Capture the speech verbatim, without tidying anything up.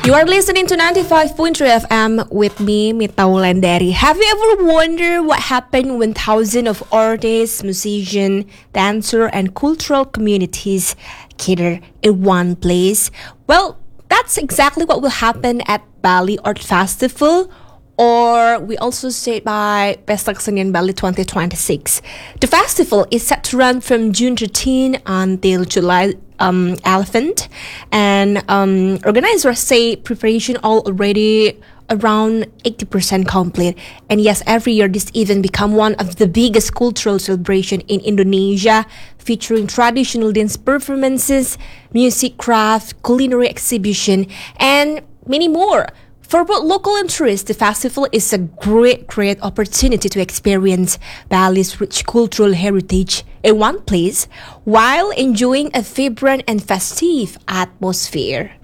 You are listening to ninety-five point three F M with me, Mita Wulandari. Have you ever wondered what happened when thousands of artists, musicians, dancers, and cultural communities gather in one place? Well, that's exactly what will happen at Bali Art Festival, or we also say it by Pesta Kesenian Bali twenty twenty-six. The festival is set to run from June thirteenth until July um, eleventh, and um, organizers say preparation all already around eighty percent complete. And yes, every year this event become one of the biggest cultural celebration in Indonesia, featuring traditional dance performances, music craft, culinary exhibition, and many more. For both local and tourists, the festival is a great, great opportunity to experience Bali's rich cultural heritage in one place while enjoying a vibrant and festive atmosphere.